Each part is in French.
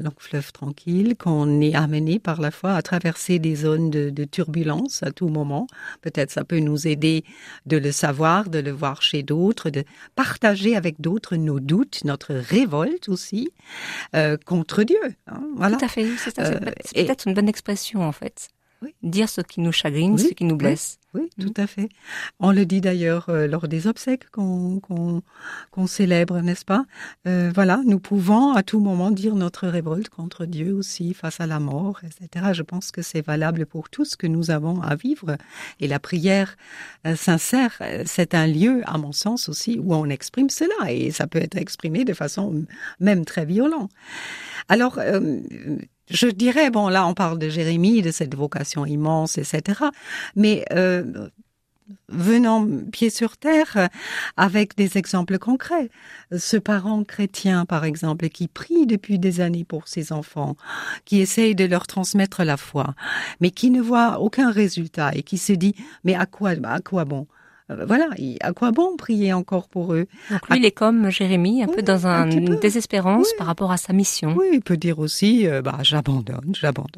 long fleuve tranquille, qu'on est amené par la foi à traverser des zones de turbulence à tout moment. Peut-être ça peut nous aider de le savoir, de le voir chez d'autres, de partager avec d'autres nos doutes, notre révolte aussi contre Dieu. Hein, voilà. Tout à fait, c'est peut-être une bonne expression en fait. Oui. Dire ce qui nous chagrine, ce qui nous blesse. Oui, tout à fait. On le dit d'ailleurs lors des obsèques qu'on célèbre, n'est-ce pas? Voilà, nous pouvons à tout moment dire notre révolte contre Dieu aussi face à la mort, etc. Je pense que c'est valable pour tout ce que nous avons à vivre. Et la prière sincère, c'est un lieu, à mon sens aussi, où on exprime cela. Et ça peut être exprimé de façon même très violente. Alors, je dirais, bon, là, on parle de Jérémie, de cette vocation immense, etc. Mais venons pied sur terre avec des exemples concrets. Ce parent chrétien, par exemple, qui prie depuis des années pour ses enfants, qui essaye de leur transmettre la foi, mais qui ne voit aucun résultat et qui se dit, mais à quoi bon? Voilà, à quoi bon prier encore pour eux? Donc lui, il est comme Jérémie, un peu dans une désespérance par rapport à sa mission. Oui, il peut dire aussi, j'abandonne.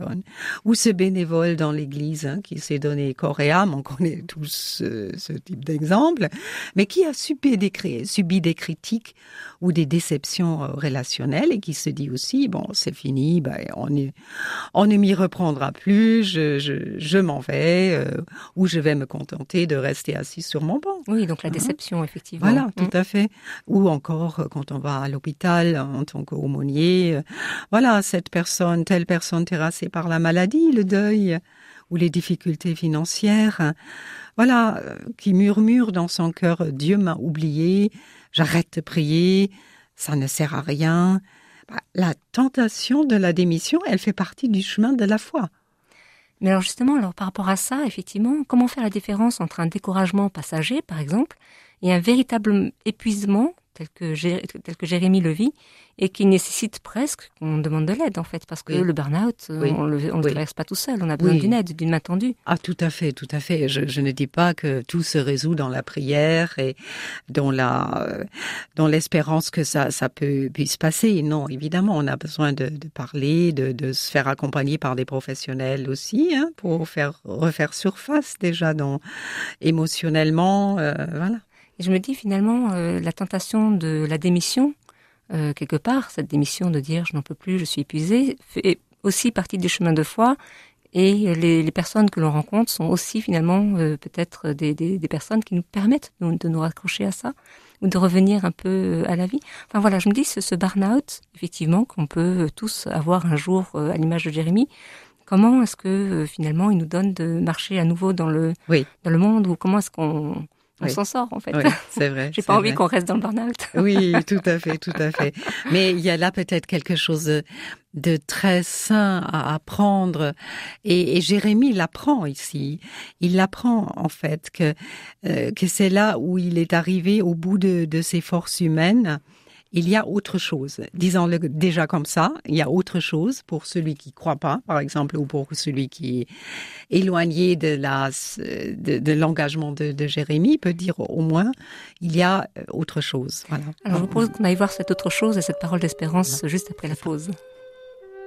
Ou ce bénévole dans l'église qui s'est donné corps et âme, on connaît tous ce type d'exemple, mais qui a subi des critiques ou des déceptions relationnelles et qui se dit aussi, bon, c'est fini, on ne m'y reprendra plus, je m'en vais, ou je vais me contenter de rester assis sur mon banc. Oui, donc la déception, effectivement. Voilà, tout à fait. Ou encore, quand on va à l'hôpital en tant qu'aumônier, voilà, telle personne terrassée par la maladie, le deuil, ou les difficultés financières, voilà, qui murmure dans son cœur, Dieu m'a oublié, j'arrête de prier, ça ne sert à rien. La tentation de la démission, elle fait partie du chemin de la foi. Mais alors justement, par rapport à ça, effectivement, comment faire la différence entre un découragement passager, par exemple, et un véritable épuisement, tel que Jérémie le vit, et qui nécessite presque qu'on demande de l'aide, en fait, parce que le burn-out, on le traverse pas tout seul, on a besoin d'une aide, d'une main tendue. Ah, tout à fait. Je ne dis pas que tout se résout dans la prière et dans l'espérance que ça puisse passer. Non, évidemment, on a besoin de parler, de se faire accompagner par des professionnels aussi, pour refaire surface déjà émotionnellement, voilà. Et je me dis finalement, la tentation de la démission, quelque part, cette démission de dire je n'en peux plus, je suis épuisée, fait aussi partie du chemin de foi. Et les personnes que l'on rencontre sont aussi finalement peut-être des personnes qui nous permettent de nous raccrocher à ça, ou de revenir un peu à la vie. Enfin voilà, je me dis ce burn-out, effectivement, qu'on peut tous avoir un jour à l'image de Jérémie. Comment est-ce que finalement il nous donne de marcher à nouveau dans le monde, ou comment est-ce qu'on s'en sort, en fait. Oui, c'est vrai. J'ai pas envie qu'on reste dans le burn-out. Oui, tout à fait. Mais il y a là peut-être quelque chose de très sain à apprendre. Et Jérémie l'apprend ici. Il l'apprend, en fait, que c'est là où il est arrivé au bout de ses forces humaines. Il y a autre chose. Disons-le déjà comme ça, il y a autre chose pour celui qui croit pas, par exemple, ou pour celui qui est éloigné de l'engagement de Jérémie, peut dire au moins, il y a autre chose. Voilà. Alors, je propose qu'on aille voir cette autre chose et cette parole d'espérance juste après la pause.